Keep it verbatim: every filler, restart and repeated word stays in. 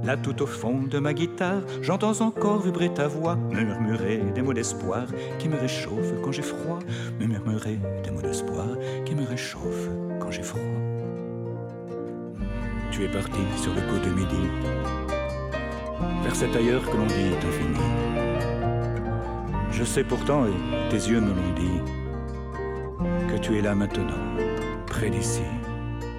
Là tout au fond de ma guitare, j'entends encore vibrer ta voix, me murmurer des mots d'espoir qui me réchauffent quand j'ai froid, me murmurer des mots d'espoir qui me réchauffent quand j'ai froid. Tu es parti sur le coup de midi, vers cet ailleurs que l'on dit infini. Je sais pourtant, et tes yeux me l'ont dit, que tu es là maintenant, près d'ici.